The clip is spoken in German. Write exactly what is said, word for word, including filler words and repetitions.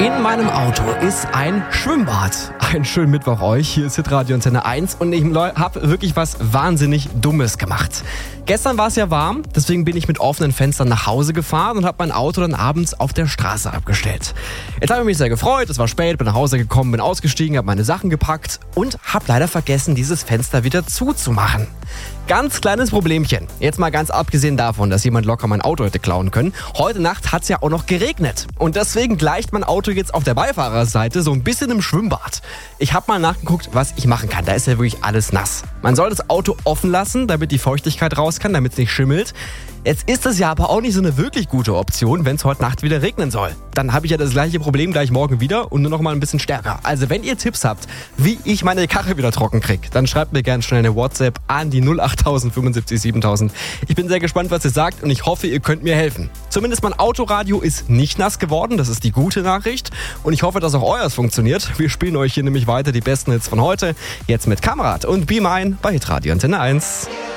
In meinem Auto ist ein Schwimmbad. Einen schönen Mittwoch euch. Hier ist Hitradio Antenne eins und ich habe wirklich was wahnsinnig Dummes gemacht. Gestern war es ja warm, deswegen bin ich mit offenen Fenstern nach Hause gefahren und habe mein Auto dann abends auf der Straße abgestellt. Jetzt habe ich mich sehr gefreut, es war spät, bin nach Hause gekommen, bin ausgestiegen, habe meine Sachen gepackt und habe leider vergessen, dieses Fenster wieder zuzumachen. Ganz kleines Problemchen. Jetzt mal ganz abgesehen davon, dass jemand locker mein Auto hätte klauen können. Heute Nacht hat es ja auch noch geregnet. Und deswegen gleicht mein Auto jetzt auf der Beifahrerseite so ein bisschen im Schwimmbad. Ich habe mal nachgeguckt, was ich machen kann. Da ist ja wirklich alles nass. Man soll das Auto offen lassen, damit die Feuchtigkeit raus kann, damit es nicht schimmelt. Jetzt ist das ja aber auch nicht so eine wirklich gute Option, wenn es heute Nacht wieder regnen soll. Dann habe ich ja das gleiche Problem gleich morgen wieder und nur noch mal ein bisschen stärker. Also wenn ihr Tipps habt, wie ich meine Karre wieder trocken kriege, dann schreibt mir gerne schnell eine WhatsApp an die null acht null null fünf sieben sieben Ich bin sehr gespannt, was ihr sagt und ich hoffe, ihr könnt mir helfen. Zumindest mein Autoradio ist nicht nass geworden, das ist die gute Nachricht. Und ich hoffe, dass auch euers funktioniert. Wir spielen euch hier nämlich weiter die besten Hits von heute. Jetzt mit Kamerad und Be Mine bei Hitradio Antenne eins.